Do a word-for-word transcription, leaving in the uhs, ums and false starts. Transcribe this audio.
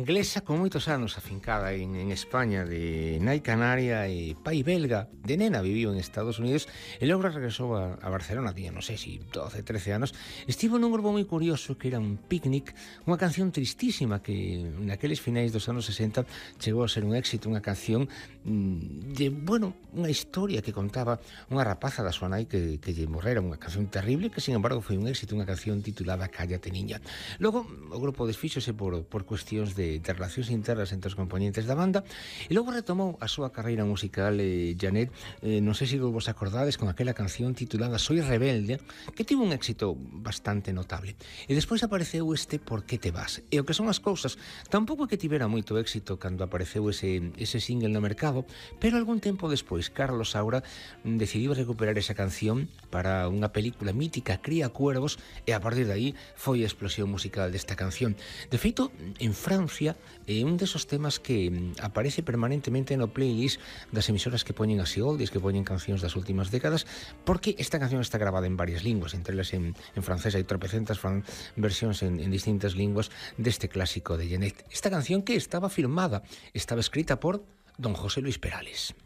inglesa con moitos anos afincada en, en España, de nai canaria e pai belga. De nena viviu en Estados Unidos e logo regresou a, a Barcelona, tiña, non sei, si doce, trece anos. Estivo nun grupo moi curioso que era un Picnic, unha canción tristísima que naqueles finais dos anos sesenta chegou a ser un éxito, unha canción de, bueno, unha historia que contaba unha rapaza da súa nai que, que lle morrera, unha canción terrible que, sin embargo, foi un éxito, unha canción titulada Cállate, niña. Logo, o grupo desfíxose por, por cuestións de, de relacións internas entre os componentes da banda e logo retomou a súa carreira musical eh, Janet, eh, non sei se vos acordades con aquela canción titulada Soy rebelde, que tivo un éxito bastante notable. E despois apareceu este Por que te vas? E o que son as cousas, tampouco que tivera moito éxito cando apareceu ese, ese single no mercado, pero algún tempo despois Carlos Saura decidiu recuperar esa canción para unha película mítica, Cría Cuervos, e a partir de aí foi a explosión musical desta canción. De feito, en Francia é un desos temas que aparece permanentemente no playlist das emisoras que poñen así oldies, que poñen cancións das últimas décadas, porque esta canción está grabada en varias linguas, entre elas en, en francés, hai tropecentas fan, versións en, en distintas linguas deste clásico de Janet. Esta canción que estaba firmada, estaba escrita por don José Luis Perales.